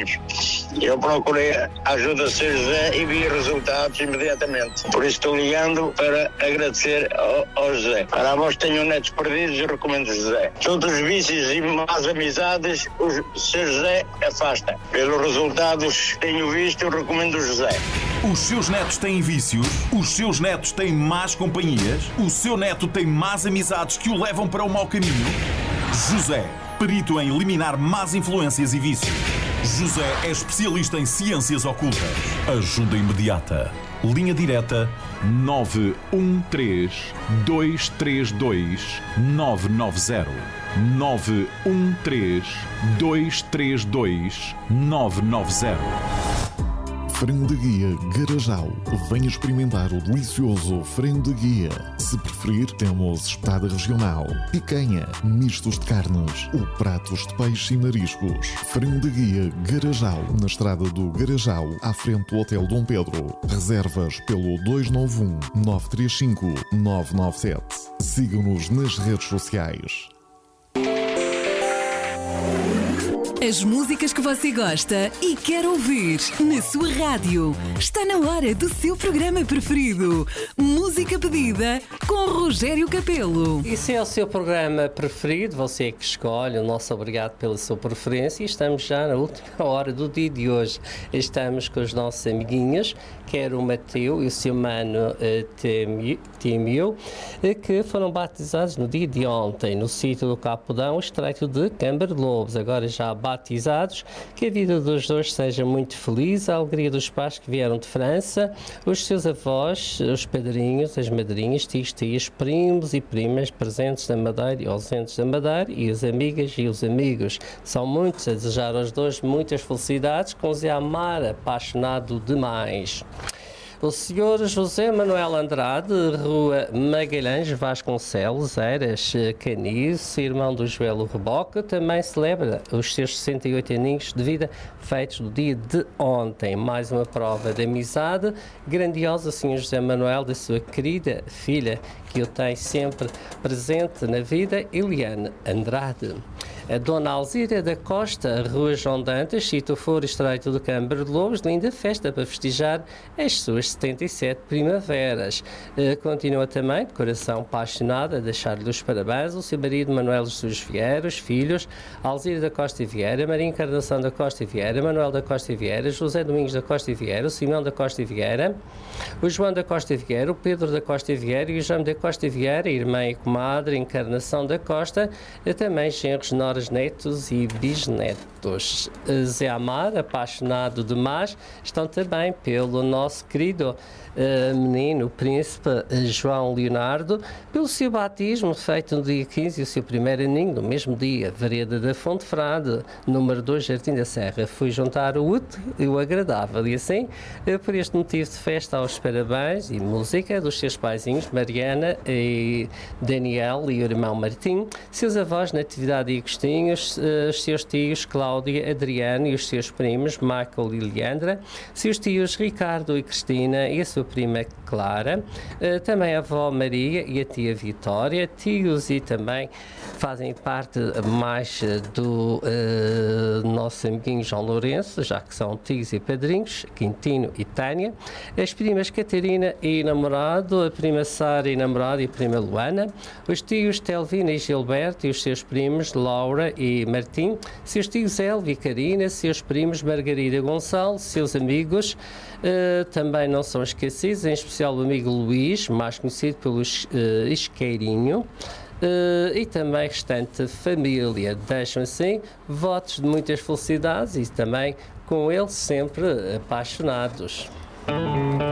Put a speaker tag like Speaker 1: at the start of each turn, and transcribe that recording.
Speaker 1: Unidos. Eu procurei a ajuda de Sr. José e vi resultados imediatamente. Por isso estou ligando para agradecer ao José. Para vós que tenham netos perdidos, eu recomendo José. Todos os vícios e más amizades, o Sr. José afasta. Pelos resultados que tenho visto, eu recomendo o José.
Speaker 2: Os seus netos têm vícios? Os seus netos têm más companhias? O seu neto tem más amizades que o levam para o mau caminho? José, perito em eliminar más influências e vícios. José é especialista em ciências ocultas. Ajuda imediata. Linha direta 913-232-990. 913-232-990.
Speaker 3: Frango de guia Garajal. Venha experimentar o delicioso frango de guia. Se preferir, temos espada regional, picanha, mistos de carnes ou pratos de peixe e mariscos. Frango de guia Garajal, na estrada do Garajal, à frente do Hotel Dom Pedro. Reservas pelo 291-935-997. Siga-nos nas redes sociais.
Speaker 4: As músicas que você gosta e quer ouvir na sua rádio. Está na hora do seu programa preferido. Música pedida com Rogério Capelo.
Speaker 5: E se é o seu programa preferido, você é que escolhe. O nosso obrigado pela sua preferência. E estamos já na última hora do dia de hoje. Estamos com os nossos amiguinhos, quer o Mateu e o seu mano Témio, que foram batizados no dia de ontem, no sítio do Capudão, estreito de Câmara de Lobos. Agora já batizados, que a vida dos dois seja muito feliz, a alegria dos pais que vieram de França, os seus avós, os padrinhos, as madrinhas, tios, tias, primos e primas presentes da Madeira e ausentes da Madeira, e as amigas e os amigos. São muitos a desejar aos dois muitas felicidades, com Zé Amar apaixonado demais. O Sr. José Manuel Andrade, Rua Magalhães Vasconcelos, Eiras, Caniço, irmão do Joelo Reboca, também celebra os seus 68 aninhos de vida, feitos no dia de ontem. Mais uma prova de amizade grandiosa, Sr. José Manuel, da sua querida filha, que o tem sempre presente na vida, Eliane Andrade. A Dona Alzira da Costa, Rua João Dantas, sítio Foro Estreito do Câmara de Lobos, linda festa para festejar as suas 77 primaveras. Continua também, de coração apaixonado, a deixar-lhe os parabéns o seu marido Manuel Jesus Vieira, os filhos Alzira da Costa e Vieira, Maria Encarnação da Costa e Vieira, Manuel da Costa e Vieira, José Domingos da Costa e Vieira, o Simão da Costa e Vieira, o João da Costa e Vieira, o Pedro da Costa e Vieira e o Jaime da Costa e Vieira, irmã e comadre Encarnação da Costa, também genros, noras, netos e bisnetos. Zé Amar, apaixonado demais, estão também pelo nosso querido menino, o príncipe João Leonardo, pelo seu batismo feito no dia 15 e o seu primeiro aninho no mesmo dia, Vereda da Fonte Frade, número 2, Jardim da Serra. Fui juntar o útil e o agradável e assim, por este motivo de festa, aos parabéns e música dos seus paizinhos, Mariana e Daniel e o irmão Martim, seus avós Natividade e Agostinho, os seus tios Cláudia, Adriano e os seus primos Michael e Leandra, seus tios Ricardo e Cristina e a sua prima Clara, também a avó Maria e a tia Vitória, tios e também fazem parte mais do nosso amiguinho João Lourenço, já que são tios e padrinhos, Quintino e Tânia, as primas Catarina e namorado, a prima Sara e namorado e a prima Luana, os tios Telvina e Gilberto e os seus primos Laura e Martim, seus tios Elvia e Karina, seus primos Margarida Gonçalves, seus amigos, também não são esquecidos, em especial o amigo Luís, mais conhecido pelo Isqueirinho, e também restante família. Deixam assim votos de muitas felicidades e também com eles sempre apaixonados.